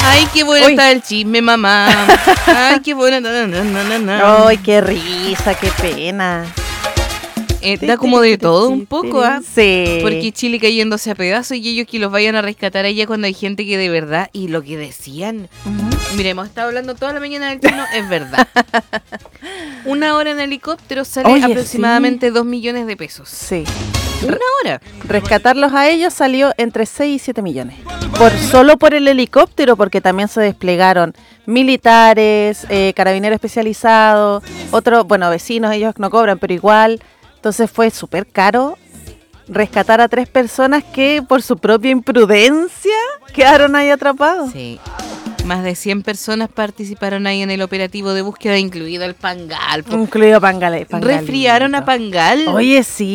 Ay, qué bueno Uy. está el chisme, mamá. Ay, qué bueno. Ay, qué risa, qué pena. Da como de todo un poco, ¿ah? Sí. Porque Chile cayéndose a pedazos y ellos que los vayan a rescatar allá cuando hay gente que de verdad, y lo que decían, mire, hemos estado hablando toda la mañana del chino, es verdad. 1 hora en helicóptero sale Oye, aproximadamente 2 millones de pesos. Sí. 1 hora. Rescatarlos a ellos salió entre 6 y 7 millones. Solo por el helicóptero, porque también se desplegaron militares, carabineros especializados, otros, bueno, vecinos, ellos no cobran, pero igual. Entonces fue súper caro rescatar a 3 personas que por su propia imprudencia quedaron ahí atrapados. Sí. Más de 100 personas participaron ahí en el operativo de búsqueda, incluido el Pangal. Incluido Pangal. Resfriaron a Pangal. Oye, sí.